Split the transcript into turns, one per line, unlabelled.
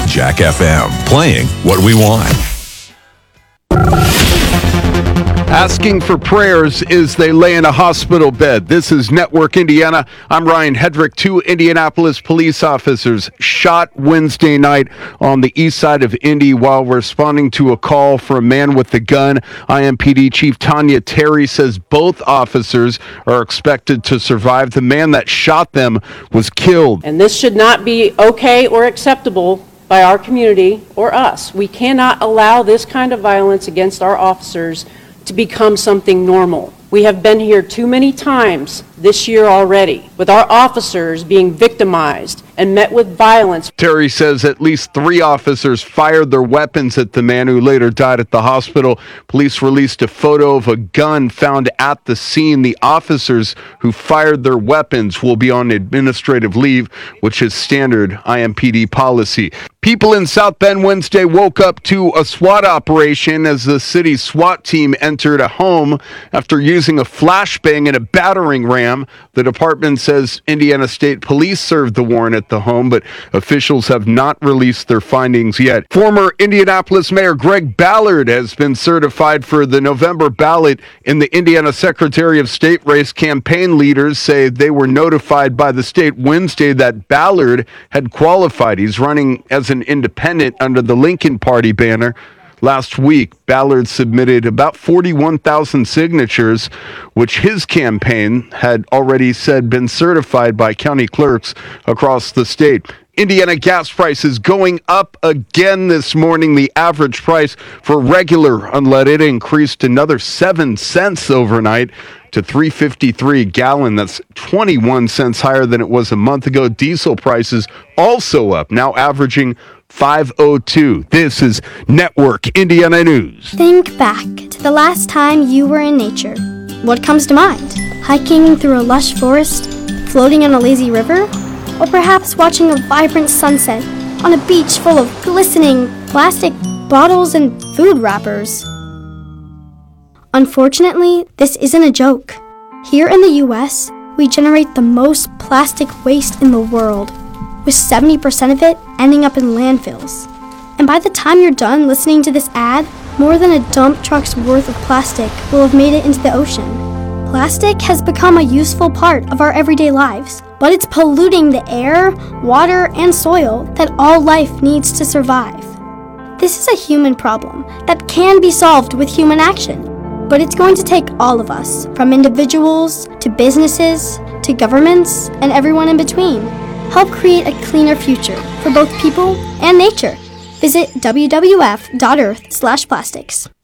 Jack FM, playing what we want.
Asking for prayers as they lay in a hospital bed. This is Network Indiana. I'm Ryan Hedrick. 2 Indianapolis police officers shot Wednesday night on the east side of Indy while responding to a call for a man with a gun. IMPD Chief Tanya Terry says both officers are expected to survive. The man that shot them was killed.
And this should not be okay or acceptable by our community or us. We cannot allow this kind of violence against our officers to become something normal. We have been here too many times this year already with our officers being victimized and met with violence.
Terry says at least 3 officers fired their weapons at the man who later died at the hospital. Police released a photo of a gun found at the scene. The officers who fired their weapons will be on administrative leave, which is standard IMPD policy. People in South Bend Wednesday woke up to a SWAT operation as the city's SWAT team entered a home after using a flashbang and a battering ram. The department says Indiana State Police served the warrant at the home, but officials have not released their findings yet. Former Indianapolis Mayor Greg Ballard has been certified for the November ballot in the Indiana Secretary of State race. Campaign leaders say they were notified by the state Wednesday that Ballard had qualified. He's running as an independent under the Lincoln Party banner. Last week, Ballard submitted about 41,000 signatures, which his campaign had already said been certified by county clerks across the state. Indiana gas prices going up again this morning. The average price for regular unleaded increased another 7 cents overnight to $3.53 a gallon. That's 21 cents higher than it was a month ago. Diesel prices also up, now averaging $5.02. This is Network Indiana News.
Think back to the last time you were in nature. What comes to mind? Hiking through a lush forest? Floating on a lazy river? Or perhaps watching a vibrant sunset on a beach full of glistening plastic bottles and food wrappers? Unfortunately, this isn't a joke. Here in the U.S., we generate the most plastic waste in the world, with 70% of it ending up in landfills. And by the time you're done listening to this ad, more than a dump truck's worth of plastic will have made it into the ocean. Plastic has become a useful part of our everyday lives, but it's polluting the air, water, and soil that all life needs to survive. This is a human problem that can be solved with human action, but it's going to take all of us, from individuals to businesses to governments and everyone in between. Help create a cleaner future for both people and nature. Visit wwf.earth/plastics.